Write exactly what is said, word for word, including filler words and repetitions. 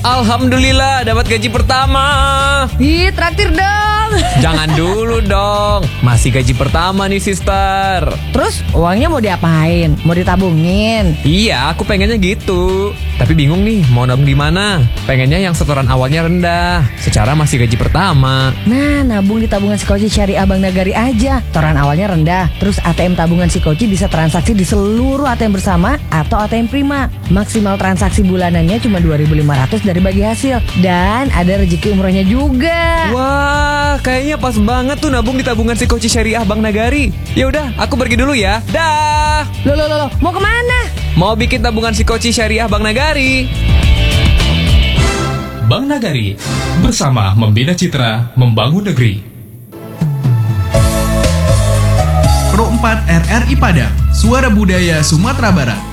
Alhamdulillah dapat gaji pertama. Ih, traktir dong. Jangan dulu dong, masih gaji pertama nih sister. Terus uangnya mau diapain? Mau ditabungin? Iya, aku pengennya gitu. Tapi bingung nih, mau nabung di mana? Pengennya yang setoran awalnya rendah, secara masih gaji pertama. Nah, nabung di tabungan Sikoci Syariah Bank Nagari aja. Setoran awalnya rendah. Terus A T M tabungan Sikoci bisa transaksi di seluruh A T M bersama atau A T M Prima. Maksimal transaksi bulanannya cuma dua ribu lima ratus dari bagi hasil. Dan ada rezeki umrohnya juga. Wah, kayaknya pas banget tuh nabung di tabungan Sikoci Syariah Bank Nagari. Ya udah, aku pergi dulu ya. Dah. Loh, loh, loh, loh. Mau kemana? Mau bikin tabungan Sikoci Syariah Bank Nagari. Bank Nagari, bersama membina citra, membangun negeri. Pro empat R R I Padang, Suara Budaya Sumatera Barat.